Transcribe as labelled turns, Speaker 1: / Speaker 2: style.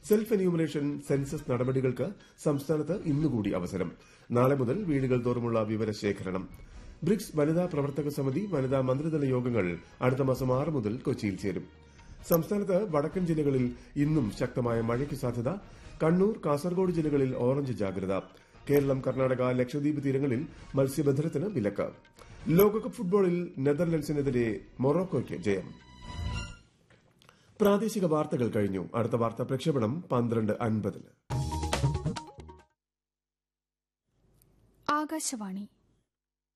Speaker 1: Self enumeration census നടപടികൾക്ക് സംസ്ഥാനത്ത് ഇന്നുകൂടി അവസരം. നാളെ മുതൽ വീടുകൾ തോറുമുള്ള വിവരശേഖരണം. ബ്രിക്സ് വനിതാ പ്രവർത്തക സമിതി വനിതാ മന്ത്രിതല യോഗങ്ങൾ അടുത്ത മാസം 6 മുതൽ കൊച്ചിയിൽ ചേരും. സംസ്ഥാനത്ത് വടക്കൻ ജില്ലകളിൽ ഇന്നും ശക്തമായ മഴയ്ക്ക് സാധ്യത. കണ്ണൂർ, കാസർഗോഡ് ജില്ലകളിൽ ഓറഞ്ച് ജാഗ്രത. കേരളം, കർണാടക, ലക്ഷദ്വീപ് തീരങ്ങളിൽ മത്സ്യബന്ധനത്തിന് വിലക്ക്. ലോകകപ്പ് ഫുട്ബോളിൽ നെതർലൻഡ്സിനെതിരെ മൊറോക്കോയ്ക്ക് ജയം. പ്രാദേശിക വാർത്തകൾ കഴിഞ്ഞു. അടുത്ത വാർത്താ പ്രക്ഷേപണം 12:50.
Speaker 2: ആകാശവാണി